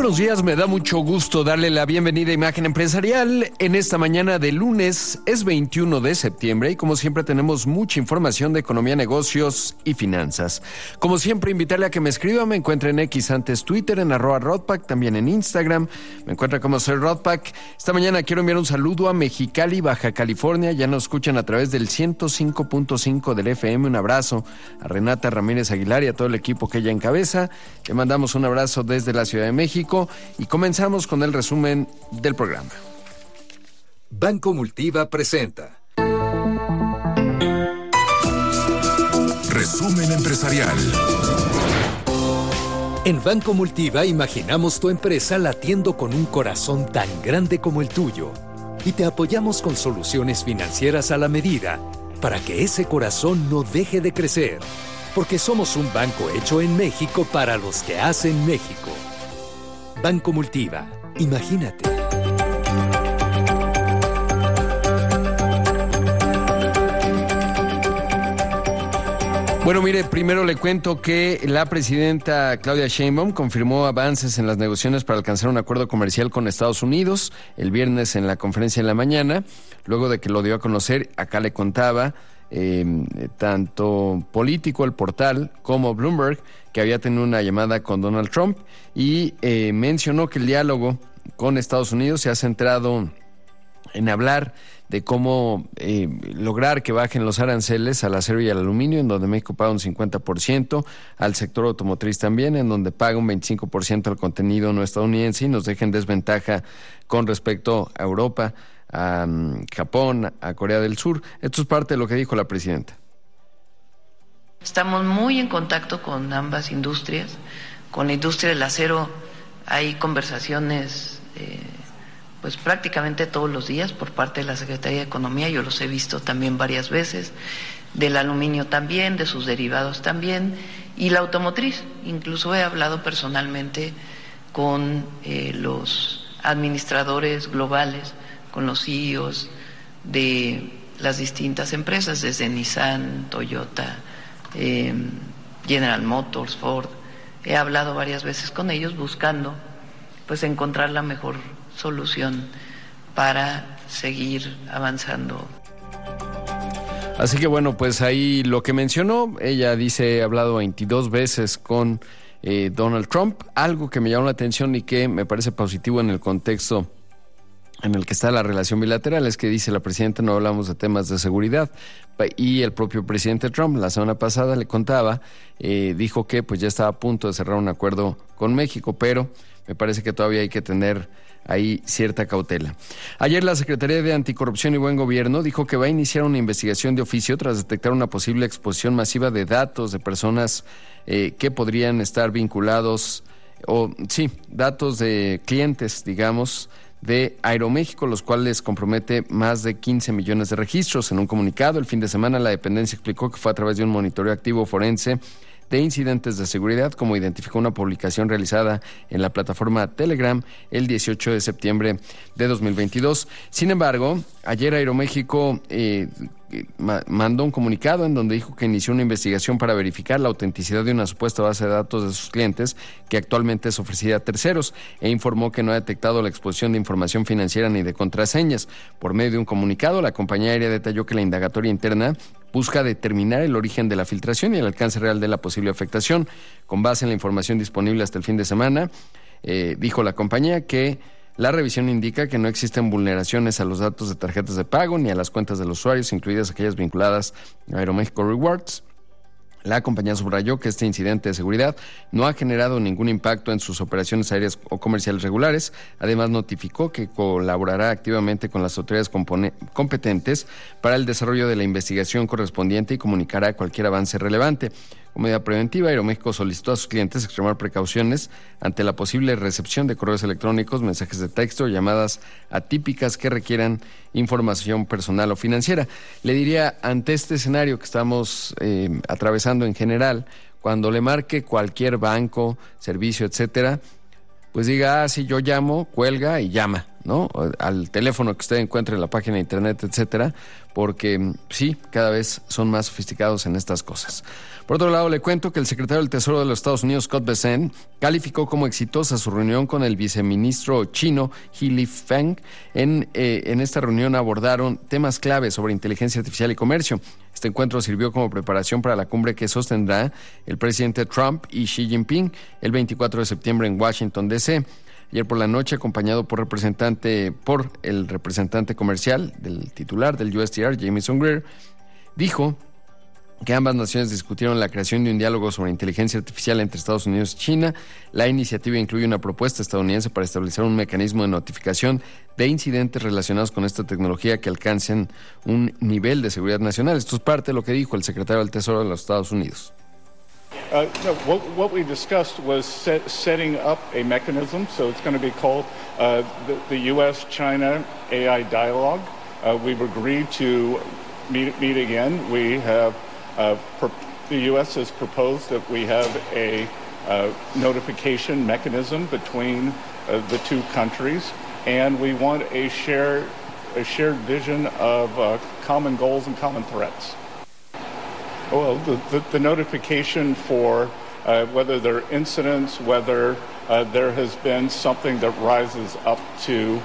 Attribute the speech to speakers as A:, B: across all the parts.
A: buenos días, me da mucho gusto darle la bienvenida a Imagen Empresarial en esta mañana de lunes, es 21 de septiembre y como siempre tenemos mucha información de economía, negocios y finanzas. Como siempre, invitarle a que me escriba, me encuentre en X antes Twitter, en @Rodpack, también en Instagram, me encuentra como soy Rodpack. Esta mañana quiero enviar un saludo a Mexicali, Baja California, ya nos escuchan a través del 105.5 del FM, un abrazo a Renata Ramírez Aguilar y a todo el equipo que ella encabeza, le mandamos un abrazo desde la Ciudad de México y comenzamos con el resumen del programa.
B: Banco Multiva presenta Resumen Empresarial. En Banco Multiva imaginamos tu empresa latiendo con un corazón tan grande como el tuyo y te apoyamos con soluciones financieras a la medida para que ese corazón no deje de crecer, porque somos un banco hecho en México para los que hacen México. Banco Multiva, imagínate.
A: Bueno, mire, primero le cuento que la presidenta Claudia Sheinbaum confirmó avances en las negociaciones para alcanzar un acuerdo comercial con Estados Unidos el viernes en la conferencia en la mañana, luego de que lo dio a conocer. Acá le contaba tanto Político, el portal, como Bloomberg, que había tenido una llamada con Donald Trump y mencionó que el diálogo con Estados Unidos se ha centrado en hablar de cómo lograr que bajen los aranceles al acero y al aluminio, en donde México paga un 50%, al sector automotriz también, en donde paga un 25% al contenido no estadounidense y nos deja en desventaja con respecto a Europa, a Japón, a Corea del Sur. Esto es parte de lo que dijo la presidenta.
C: Estamos muy en contacto con ambas industrias. Con la industria del acero hay conversaciones pues prácticamente todos los días por parte de la Secretaría de Economía, yo los he visto también varias veces, del aluminio también, de sus derivados también, y la automotriz. Incluso he hablado personalmente con los administradores globales, con los CEOs de las distintas empresas, desde Nissan, Toyota, General Motors, Ford. He hablado varias veces con ellos buscando pues encontrar la mejor solución para seguir avanzando.
A: Así que bueno, pues ahí lo que mencionó, ella dice, ha hablado 22 veces con Donald Trump, algo que me llamó la atención y que me parece positivo en el contexto en el que está la relación bilateral, es que dice la presidenta, no hablamos de temas de seguridad, y el propio presidente Trump la semana pasada le contaba, dijo que pues ya estaba a punto de cerrar un acuerdo con México, pero me parece que todavía hay que tener ahí cierta cautela. Ayer la Secretaría de Anticorrupción y Buen Gobierno dijo que va a iniciar una investigación de oficio tras detectar una posible exposición masiva de datos de personas que podrían estar vinculados, datos de clientes, digamos, de Aeroméxico, los cuales compromete más de 15 millones de registros. En un comunicado, el fin de semana, la dependencia explicó que fue a través de un monitoreo activo forense de incidentes de seguridad, como identificó una publicación realizada en la plataforma Telegram el 18 de septiembre de 2022. Sin embargo, ayer Aeroméxico mandó un comunicado en donde dijo que inició una investigación para verificar la autenticidad de una supuesta base de datos de sus clientes que actualmente es ofrecida a terceros, e informó que no ha detectado la exposición de información financiera ni de contraseñas. Por medio de un comunicado, la compañía aérea detalló que la indagatoria interna busca determinar el origen de la filtración y el alcance real de la posible afectación. Con base en la información disponible hasta el fin de semana, dijo la compañía que la revisión indica que no existen vulneraciones a los datos de tarjetas de pago ni a las cuentas de los usuarios, incluidas aquellas vinculadas a Aeroméxico Rewards. La compañía subrayó que este incidente de seguridad no ha generado ningún impacto en sus operaciones aéreas o comerciales regulares. Además, notificó que colaborará activamente con las autoridades competentes para el desarrollo de la investigación correspondiente y comunicará cualquier avance relevante. Como medida preventiva, Aeroméxico solicitó a sus clientes extremar precauciones ante la posible recepción de correos electrónicos, mensajes de texto, llamadas atípicas que requieran información personal o financiera. Le diría, ante este escenario que estamos atravesando en general, cuando le marque cualquier banco, servicio, etcétera, pues diga, sí, yo llamo, cuelga y llama, ¿no? Al teléfono que usted encuentre en la página de internet, etcétera, porque sí, cada vez son más sofisticados en estas cosas. Por otro lado, le cuento que el secretario del Tesoro de los Estados Unidos, Scott Bessent, calificó como exitosa su reunión con el viceministro chino He Lifeng. En esta reunión abordaron temas claves sobre inteligencia artificial y comercio. Este encuentro sirvió como preparación para la cumbre que sostendrá el presidente Trump y Xi Jinping el 24 de septiembre en Washington, D.C. Ayer por la noche, acompañado por el representante comercial del titular del USTR, Jamieson Greer, dijo que ambas naciones discutieron la creación de un diálogo sobre inteligencia artificial entre Estados Unidos y China. La iniciativa incluye una propuesta estadounidense para establecer un mecanismo de notificación de incidentes relacionados con esta tecnología que alcancen un nivel de seguridad nacional. Esto es parte de lo que dijo el secretario del Tesoro de los Estados Unidos.
D: What we discussed was setting up a mechanism, so it's going to be called the U.S.-China AI Dialogue. We've agreed to meet again. We have the U.S. has proposed that we have a notification mechanism between the two countries, and we want a shared vision of common goals and common threats. Well, the notification for whether there are incidents, whether there has been something that rises up to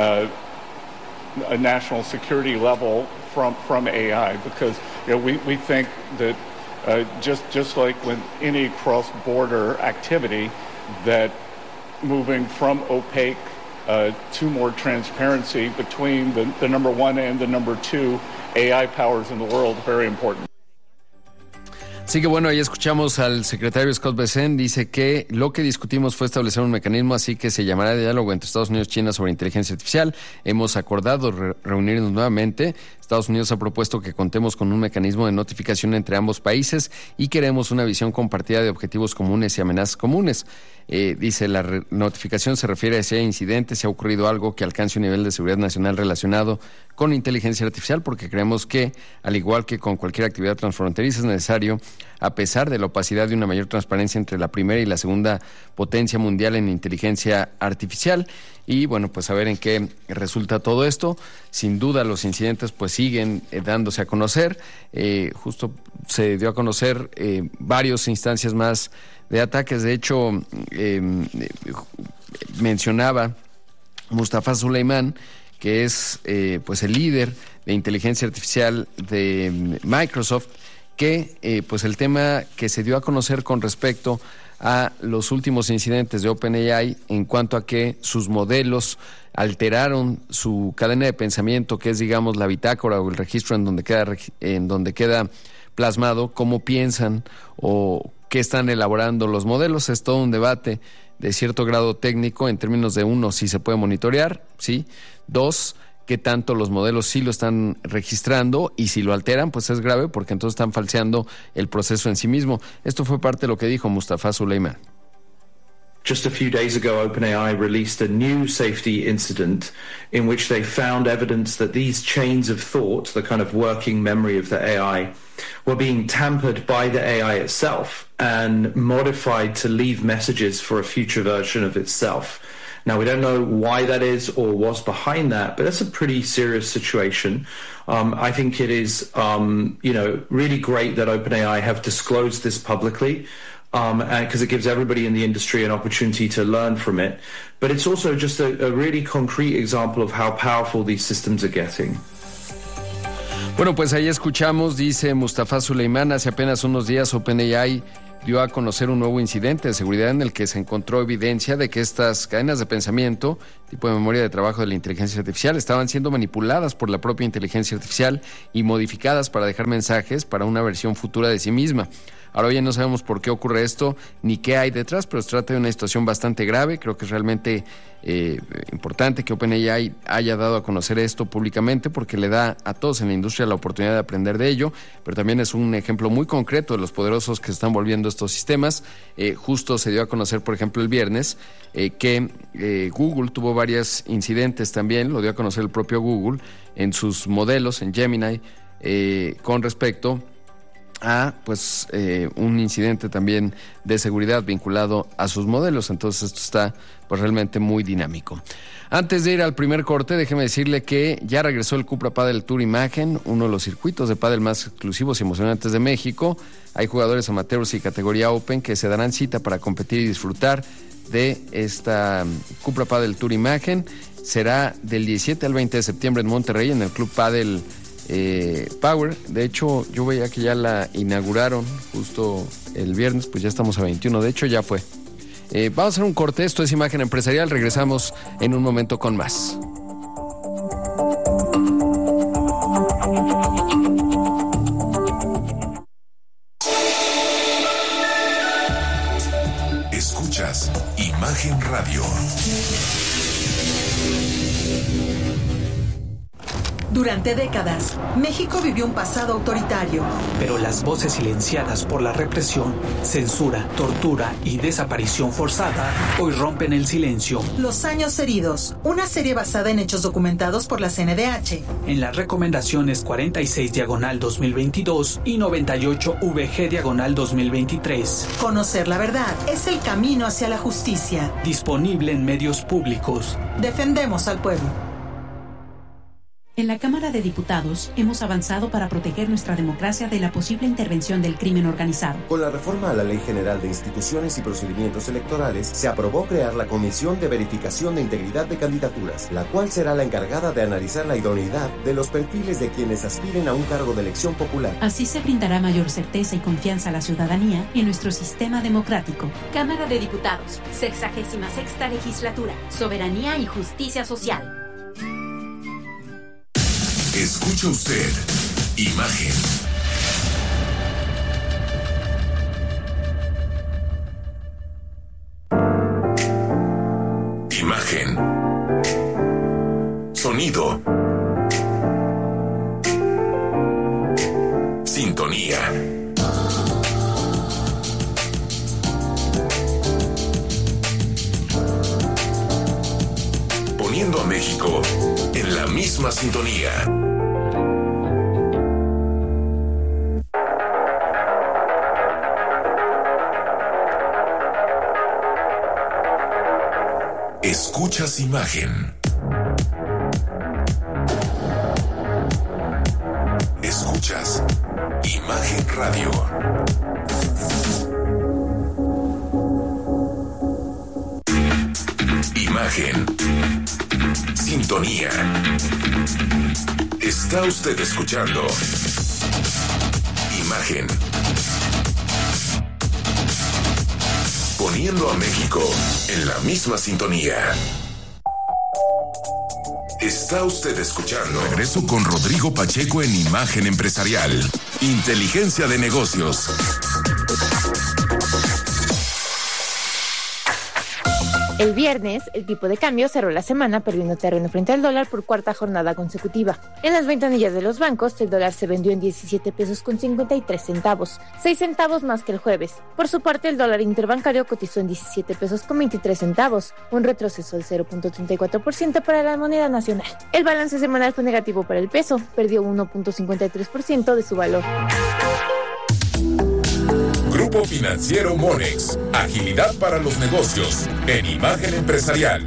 D: a national security level from AI, because we think that just like with any cross-border activity, that moving from opaque to more transparency between the number one and the number two AI powers in the world, very important.
A: Así que bueno, ahí escuchamos al secretario Scott Bessent. Dice que lo que discutimos fue establecer un mecanismo así que se llamará diálogo entre Estados Unidos y China sobre inteligencia artificial. Hemos acordado reunirnos nuevamente. Estados Unidos ha propuesto que contemos con un mecanismo de notificación entre ambos países y queremos una visión compartida de objetivos comunes y amenazas comunes. Dice, la notificación se refiere a si hay incidentes, si ha ocurrido algo que alcance un nivel de seguridad nacional relacionado con inteligencia artificial, porque creemos que, al igual que con cualquier actividad transfronteriza, es necesario, a pesar de la opacidad, de una mayor transparencia entre la primera y la segunda potencia mundial en inteligencia artificial. Y bueno, pues a ver en qué resulta todo esto. Sin duda los incidentes pues siguen dándose a conocer. Justo se dio a conocer varias instancias más de ataques. De hecho, mencionaba Mustafa Suleyman, que es pues el líder de inteligencia artificial de Microsoft, que pues el tema que se dio a conocer con respecto a los últimos incidentes de OpenAI en cuanto a que sus modelos alteraron su cadena de pensamiento, que es, digamos, la bitácora o el registro en donde queda plasmado cómo piensan o qué están elaborando los modelos. Es todo un debate de cierto grado técnico en términos de, uno, si se puede monitorear, ¿sí? Dos, qué tanto los modelos sí lo están registrando, y si lo alteran, pues es grave porque entonces están falseando el proceso en sí mismo. Esto fue parte de lo que dijo Mustafa Suleyman.
E: Just a few days ago, OpenAI released a new safety incident in which they found evidence that these chains of thought, the kind of working memory of the AI, were being tampered by the AI itself and modified to leave messages for a future version of itself. Now, we don't know why that is or what's behind that, but that's a pretty serious situation. I think it is, really great that OpenAI have disclosed this publicly, because it gives everybody in the industry an opportunity to learn from it. But it's also just a really concrete example of how powerful these systems are getting.
A: Bueno, pues ahí escuchamos, dice Mustafa Suleyman, hace apenas unos días OpenAI dio a conocer un nuevo incidente de seguridad en el que se encontró evidencia de que estas cadenas de pensamiento, tipo de memoria de trabajo de la inteligencia artificial, estaban siendo manipuladas por la propia inteligencia artificial y modificadas para dejar mensajes para una versión futura de sí misma. Ahora bien, no sabemos por qué ocurre esto ni qué hay detrás, pero se trata de una situación bastante grave. Creo que es realmente importante que OpenAI haya dado a conocer esto públicamente, porque le da a todos en la industria la oportunidad de aprender de ello, pero también es un ejemplo muy concreto de los poderosos que se están volviendo estos sistemas. Justo se dio a conocer, por ejemplo, el viernes, que Google tuvo varios incidentes también, lo dio a conocer el propio Google, en sus modelos, en Gemini, con respecto a un incidente también de seguridad vinculado a sus modelos. Entonces esto está pues realmente muy dinámico. Antes de ir al primer corte, déjeme decirle que ya regresó el Cupra Padel Tour Imagen, uno de los circuitos de pádel más exclusivos y emocionantes de México. Hay jugadores amateurs y categoría Open que se darán cita para competir y disfrutar de esta Cupra Padel Tour Imagen. Será del 17 al 20 de septiembre en Monterrey, en el Club Padel Power. De hecho, yo veía que ya la inauguraron justo el viernes, pues ya estamos a 21, de hecho ya fue. Vamos a hacer un corte, esto es Imagen Empresarial, regresamos en un momento con más.
F: Escuchas Imagen Radio.
G: Durante décadas, México vivió un pasado autoritario.
H: Pero las voces silenciadas por la represión, censura, tortura y desaparición forzada hoy rompen el silencio.
G: Los años heridos, una serie basada en hechos documentados por la CNDH.
H: En las recomendaciones 46/2022 y 98/VG/2023.
G: Conocer la verdad es el camino hacia la justicia.
H: Disponible en medios públicos.
G: Defendemos al pueblo.
I: En la Cámara de Diputados hemos avanzado para proteger nuestra democracia de la posible intervención del crimen organizado.
J: Con la reforma a la Ley General de Instituciones y Procedimientos Electorales, se aprobó crear la Comisión de Verificación de Integridad de Candidaturas, la cual será la encargada de analizar la idoneidad de los perfiles de quienes aspiren a un cargo de elección popular.
I: Así se brindará mayor certeza y confianza a la ciudadanía en nuestro sistema democrático.
K: Cámara de Diputados, 66ª Legislatura, Soberanía y Justicia Social.
F: Escucha usted Imagen. Imagen. Sonido. Sintonía. Poniendo a México en la misma sintonía. Escuchas Imagen. Escuchas Imagen Radio. Imagen. Sintonía. Está usted escuchando Imagen. Poniendo a México en la misma sintonía. Está usted escuchando. Regreso con Rodrigo Pacheco en Imagen Empresarial. Inteligencia de negocios.
L: El viernes, el tipo de cambio cerró la semana perdiendo terreno frente al dólar por cuarta jornada consecutiva. En las ventanillas de los bancos, el dólar se vendió en 17 pesos con 53 centavos, 6 centavos más que el jueves. Por su parte, el dólar interbancario cotizó en 17 pesos con 23 centavos, un retroceso del 0.34% para la moneda nacional. El balance semanal fue negativo para el peso, perdió 1.53% de su valor.
F: Grupo Financiero Monex. Agilidad para los negocios. En Imagen Empresarial.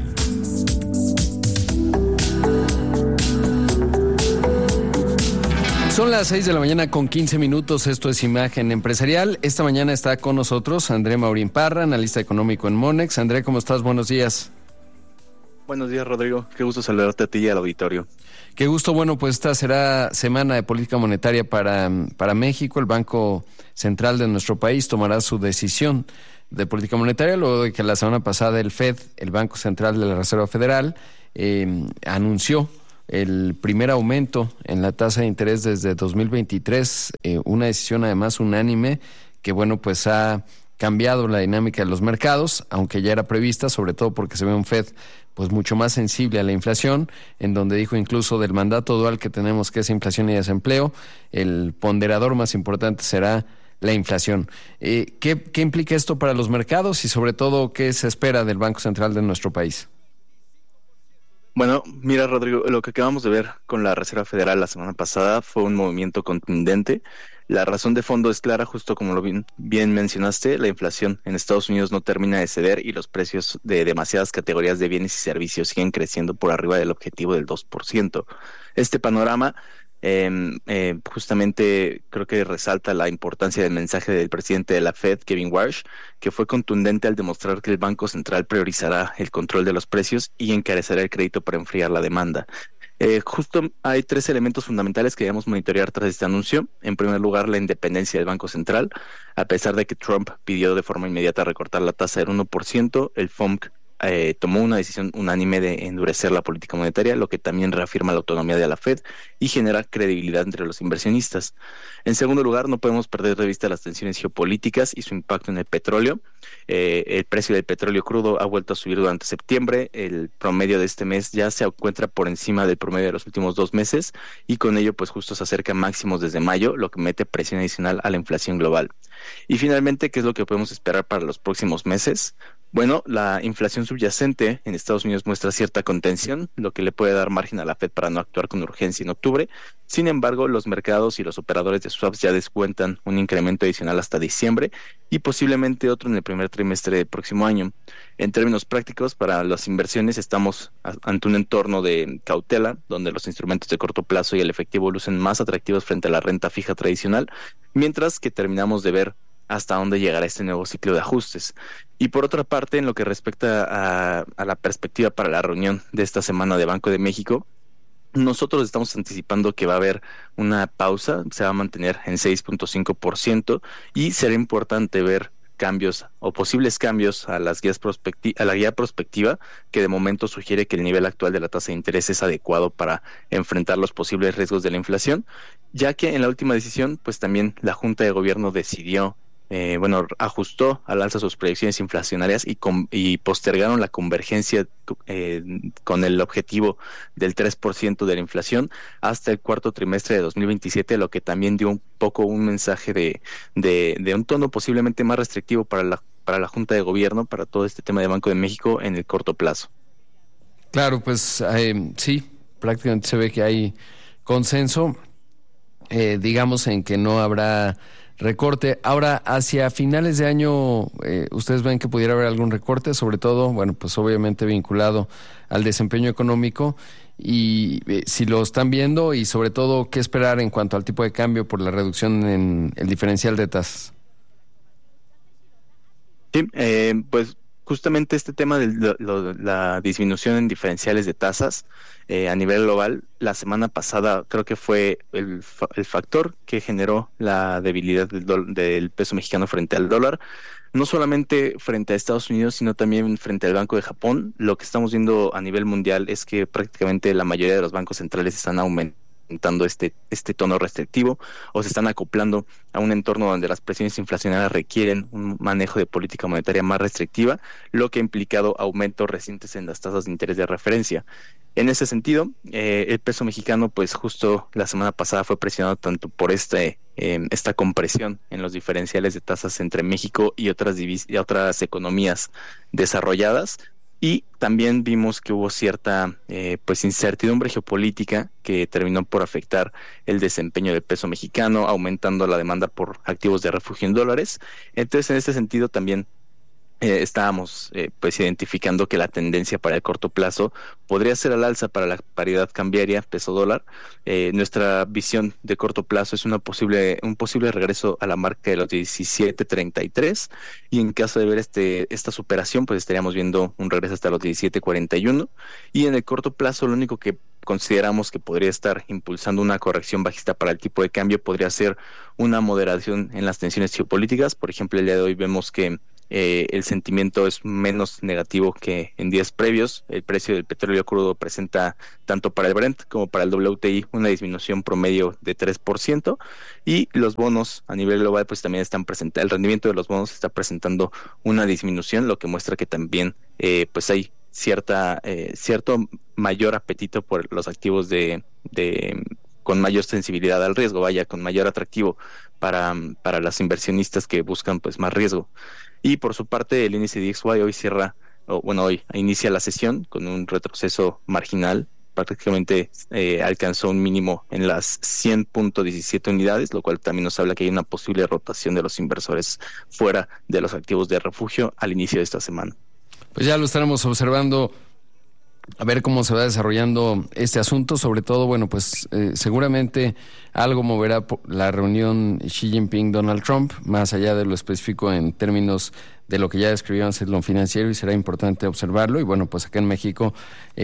A: Son las 6 de la mañana con 15 minutos. Esto es Imagen Empresarial. Esta mañana está con nosotros André Maurín Parra, analista económico en Monex. André, ¿cómo estás? Buenos días.
M: Buenos días, Rodrigo. Qué gusto saludarte a ti y al auditorio.
A: Qué gusto. Bueno, pues esta será semana de política monetaria para México. El Banco Central de nuestro país tomará su decisión de política monetaria luego de que la semana pasada el FED, el Banco Central de la Reserva Federal, anunció el primer aumento en la tasa de interés desde 2023, una decisión además unánime que, bueno, pues ha cambiado la dinámica de los mercados, aunque ya era prevista, sobre todo porque se ve un FED pues mucho más sensible a la inflación, en donde dijo incluso del mandato dual que tenemos, que es inflación y desempleo, el ponderador más importante será la inflación. ¿Qué implica esto para los mercados y sobre todo qué se espera del Banco Central de nuestro país?
M: Bueno, mira, Rodrigo, lo que acabamos de ver con la Reserva Federal la semana pasada fue un movimiento contundente. La razón de fondo es clara, justo como lo bien mencionaste, la inflación en Estados Unidos no termina de ceder y los precios de demasiadas categorías de bienes y servicios siguen creciendo por arriba del objetivo del 2%. Este panorama justamente creo que resalta la importancia del mensaje del presidente de la Fed, Kevin Warsh, que fue contundente al demostrar que el Banco Central priorizará el control de los precios y encarecerá el crédito para enfriar la demanda. Justo hay 3 elementos fundamentales que debemos monitorear tras este anuncio. En primer lugar, la independencia del Banco Central. A pesar de que Trump pidió de forma inmediata recortar la tasa del 1%, el FOMC tomó una decisión unánime de endurecer la política monetaria, lo que también reafirma la autonomía de la Fed y genera credibilidad entre los inversionistas. En segundo lugar, no podemos perder de vista las tensiones geopolíticas y su impacto en el petróleo. El precio del petróleo crudo ha vuelto a subir durante septiembre. El promedio de este mes ya se encuentra por encima del promedio de los últimos 2 meses y con ello pues justo se acerca a máximos desde mayo, lo que mete presión adicional a la inflación global. Y finalmente, ¿qué es lo que podemos esperar para los próximos meses? Bueno, la inflación subyacente en Estados Unidos muestra cierta contención, lo que le puede dar margen a la Fed para no actuar con urgencia en octubre. Sin embargo, los mercados y los operadores de swaps ya descuentan un incremento adicional hasta diciembre y posiblemente otro en el primer trimestre del próximo año. En términos prácticos, para las inversiones estamos ante un entorno de cautela, donde los instrumentos de corto plazo y el efectivo lucen más atractivos frente a la renta fija tradicional, mientras que terminamos de ver hasta dónde llegará este nuevo ciclo de ajustes. Y por otra parte, en lo que respecta a la perspectiva para la reunión de esta semana de Banco de México, nosotros estamos anticipando que va a haber una pausa, se va a mantener en 6.5% y será importante ver cambios o posibles cambios a la guía prospectiva, que de momento sugiere que el nivel actual de la tasa de interés es adecuado para enfrentar los posibles riesgos de la inflación, ya que en la última decisión, pues también la Junta de Gobierno decidió ajustó al alza sus proyecciones inflacionarias y postergaron la convergencia con el objetivo del 3% de la inflación hasta el cuarto trimestre de 2027, lo que también dio un poco un mensaje de un tono posiblemente más restrictivo para la Junta de Gobierno, para todo este tema de Banco de México en el corto plazo.
A: Claro, pues sí, prácticamente se ve que hay consenso, digamos, en que no habrá recorte. Ahora, hacia finales de año, ¿ustedes ven que pudiera haber algún recorte? Sobre todo, bueno, pues obviamente vinculado al desempeño económico, y si lo están viendo, y sobre todo, ¿qué esperar en cuanto al tipo de cambio por la reducción en el diferencial de tasas?
M: Sí, pues justamente este tema de la disminución en diferenciales de tasas a nivel global, la semana pasada creo que fue el factor que generó la debilidad del peso mexicano frente al dólar, no solamente frente a Estados Unidos, sino también frente al Banco de Japón. Lo que estamos viendo a nivel mundial es que prácticamente la mayoría de los bancos centrales están aumentando este tono restrictivo o se están acoplando a un entorno donde las presiones inflacionarias requieren un manejo de política monetaria más restrictiva, lo que ha implicado aumentos recientes en las tasas de interés de referencia. En ese sentido, el peso mexicano, pues justo la semana pasada fue presionado tanto por esta compresión en los diferenciales de tasas entre México y otras economías desarrolladas. Y también vimos que hubo cierta incertidumbre geopolítica que terminó por afectar el desempeño del peso mexicano, aumentando la demanda por activos de refugio en dólares. Entonces, en este sentido también estábamos identificando que la tendencia para el corto plazo podría ser al alza para la paridad cambiaria peso-dólar. Nuestra visión de corto plazo es un posible regreso a la marca de los 17.33, y en caso de ver esta superación, pues estaríamos viendo un regreso hasta los 17.41, y en el corto plazo lo único que consideramos que podría estar impulsando una corrección bajista para el tipo de cambio podría ser una moderación en las tensiones geopolíticas. Por ejemplo, el día de hoy vemos que el sentimiento es menos negativo que en días previos. El precio del petróleo crudo presenta tanto para el Brent como para el WTI una disminución promedio de 3%, y los bonos a nivel global pues también están presentando, el rendimiento de los bonos está presentando una disminución, lo que muestra que también pues hay cierto mayor apetito por los activos con mayor sensibilidad al riesgo, con mayor atractivo para las inversionistas que buscan pues más riesgo. Y por su parte, el índice DXY hoy inicia la sesión con un retroceso marginal prácticamente alcanzó un mínimo en las 100.17 unidades, lo cual también nos habla que hay una posible rotación de los inversores fuera de los activos de refugio al inicio de esta semana.
A: Pues ya lo estaremos observando, a ver cómo se va desarrollando este asunto. Sobre todo, bueno, pues seguramente algo moverá la reunión Xi Jinping-Donald Trump, más allá de lo específico en términos de lo que ya describió en lo financiero, y será importante observarlo. Y bueno, pues acá en México,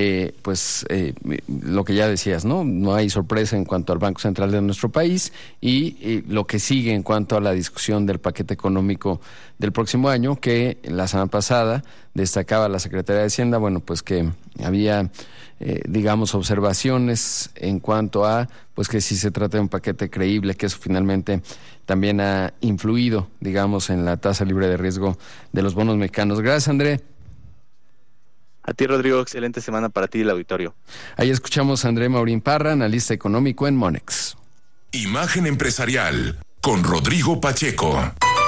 A: lo que ya decías, ¿no? No hay sorpresa en cuanto al Banco Central de nuestro país y lo que sigue en cuanto a la discusión del paquete económico del próximo año, que la semana pasada destacaba la Secretaría de Hacienda, bueno, pues que había, observaciones en cuanto a, pues que si se trata de un paquete creíble, que eso finalmente también ha influido, digamos, en la tasa libre de riesgo de los bonos mexicanos. Gracias, André.
M: A ti, Rodrigo, excelente semana para ti y el auditorio.
A: Ahí escuchamos a André Maurín Parra, analista económico en Monex.
F: Imagen empresarial con Rodrigo Pacheco.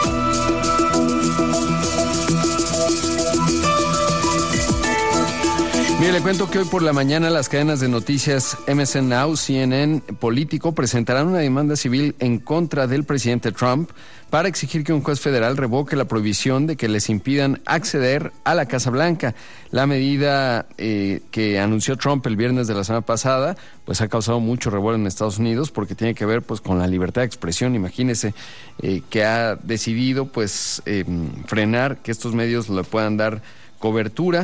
A: Mire, le cuento que hoy por la mañana las cadenas de noticias MSN Now, CNN, Político presentarán una demanda civil en contra del presidente Trump para exigir que un juez federal revoque la prohibición de que les impidan acceder a la Casa Blanca. La medida que anunció Trump el viernes de la semana pasada, pues ha causado mucho revuelo en Estados Unidos porque tiene que ver pues con la libertad de expresión. Imagínese que ha decidido pues frenar que estos medios le puedan dar cobertura.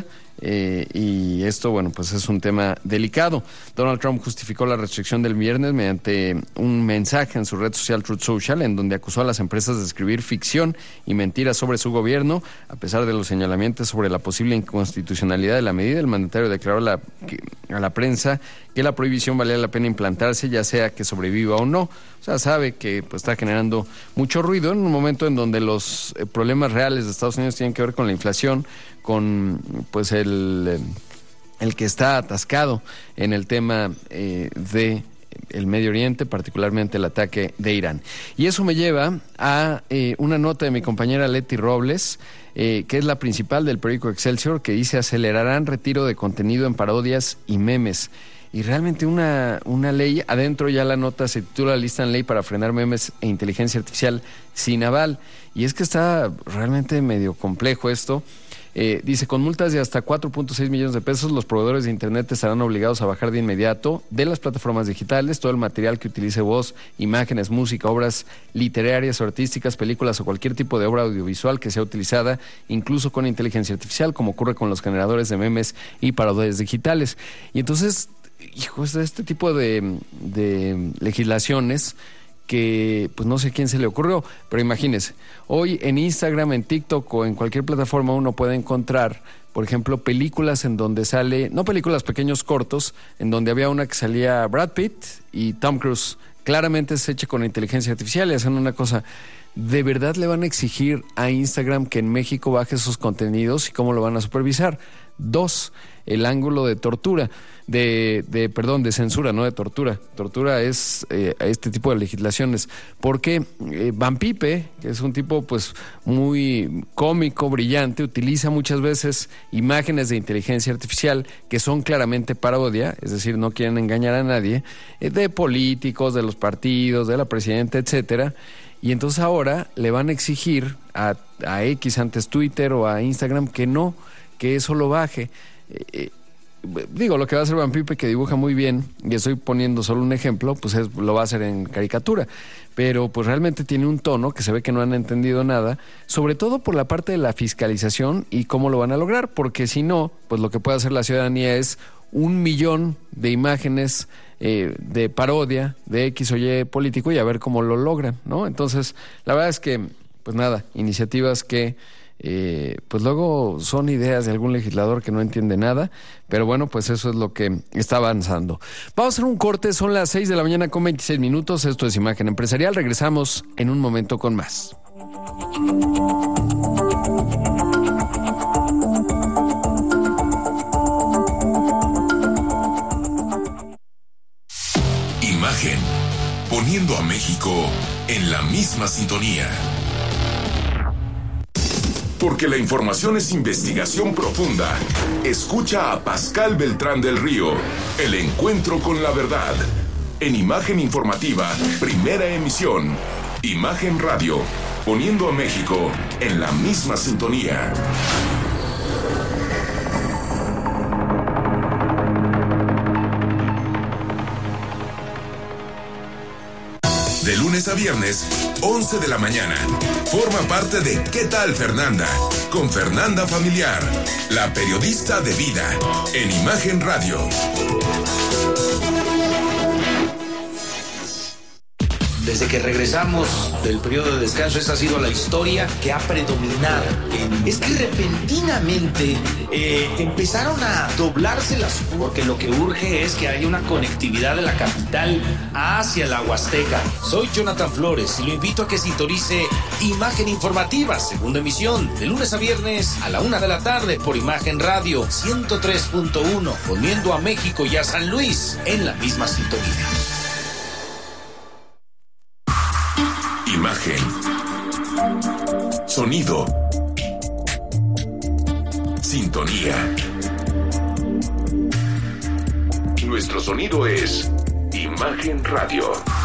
A: Y esto, bueno, pues es un tema delicado. Donald Trump justificó la restricción del viernes mediante un mensaje en su red social Truth Social, en donde acusó a las empresas de escribir ficción y mentiras sobre su gobierno. A pesar de los señalamientos sobre la posible inconstitucionalidad de la medida, el mandatario declaró a la prensa que la prohibición valía la pena implantarse, ya sea que sobreviva o no. O sea, sabe que pues está generando mucho ruido en un momento en donde los problemas reales de Estados Unidos tienen que ver con la inflación, con pues el que está atascado en el tema de el Medio Oriente, particularmente el ataque de Irán. Y eso me lleva a una nota de mi compañera Leti Robles, que es la principal del periódico Excelsior, que dice: acelerarán retiro de contenido en parodias y memes. Y realmente una ley, adentro ya la nota se titula Lista en ley para frenar memes e inteligencia artificial sin aval. Y es que está realmente medio complejo esto. Dice, con multas de hasta 4.6 millones de pesos, los proveedores de Internet estarán obligados a bajar de inmediato de las plataformas digitales todo el material que utilice voz, imágenes, música, obras literarias o artísticas, películas o cualquier tipo de obra audiovisual que sea utilizada, incluso con inteligencia artificial, como ocurre con los generadores de memes y parodias digitales. Y entonces, hijos, este tipo de legislaciones que pues no sé quién se le ocurrió, pero imagínese, hoy en Instagram, en TikTok o en cualquier plataforma uno puede encontrar, por ejemplo, películas en donde sale, no películas, pequeños cortos, en donde había una que salía Brad Pitt y Tom Cruise, claramente se echa con inteligencia artificial y hacen una cosa. ¿De verdad le van a exigir a Instagram que en México baje sus contenidos y cómo lo van a supervisar? 2, el ángulo de tortura, de censura, no de tortura. Tortura es este tipo de legislaciones. Porque Van Pipe, que es un tipo pues muy cómico, brillante, utiliza muchas veces imágenes de inteligencia artificial que son claramente parodia, es decir, no quieren engañar a nadie, de políticos, de los partidos, de la presidenta, etcétera. Y entonces ahora le van a exigir a X, antes Twitter, o a Instagram que eso lo baje. Lo que va a hacer Van Pipe, que dibuja muy bien, y estoy poniendo solo un ejemplo, pues lo va a hacer en caricatura, pero pues realmente tiene un tono que se ve que no han entendido nada, sobre todo por la parte de la fiscalización y cómo lo van a lograr, porque si no, pues lo que puede hacer la ciudadanía es 1 millón de imágenes de parodia de X o Y político y a ver cómo lo logran, ¿no? Entonces, la verdad es que, pues nada, iniciativas que pues luego son ideas de algún legislador que no entiende nada, pero bueno, pues eso es lo que está avanzando. Vamos a hacer un corte, son las 6 de la mañana con 26 minutos, esto es Imagen Empresarial, regresamos en un momento con más.
F: Imagen, poniendo a México en la misma sintonía. Porque la información es investigación profunda. Escucha a Pascal Beltrán del Río, El Encuentro con la Verdad. En Imagen Informativa, primera emisión. Imagen Radio, poniendo a México en la misma sintonía. De lunes a viernes, 11 de la mañana. Forma parte de ¿Qué tal, Fernanda? Con Fernanda Familiar, la periodista de vida, en Imagen Radio.
N: Desde que regresamos del periodo de descanso, esa ha sido la historia que ha predominado. Es que repentinamente empezaron a doblarse las, porque lo que urge es que haya una conectividad de la capital hacia la Huasteca. Soy Jonathan Flores y lo invito a que sintonice Imagen Informativa, segunda emisión, de lunes a viernes a la 1 de la tarde por Imagen Radio 103.1, poniendo a México y a San Luis en la misma sintonía.
F: Imagen. Sonido. Sintonía. Nuestro sonido es Imagen Radio.